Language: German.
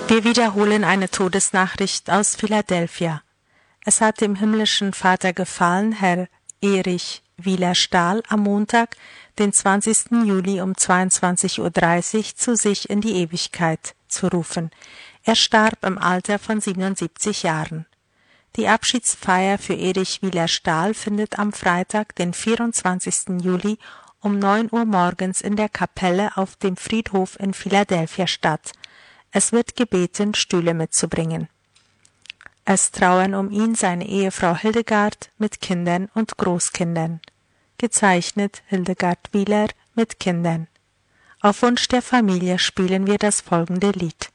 Wir wiederholen eine Todesnachricht aus Philadelphia. Es hat dem himmlischen Vater gefallen, Herr Erich Wieler-Stahl am Montag, den 20. Juli um 22:30 Uhr zu sich in die Ewigkeit zu rufen. Er starb im Alter von 77 Jahren. Die Abschiedsfeier für Erich Wieler-Stahl findet am Freitag, den 24. Juli um 9 Uhr morgens in der Kapelle auf dem Friedhof in Philadelphia statt. Es wird gebeten, Stühle mitzubringen. Es trauern um ihn seine Ehefrau Hildegard mit Kindern und Großkindern. Gezeichnet Hildegard Wieler mit Kindern. Auf Wunsch der Familie spielen wir das folgende Lied.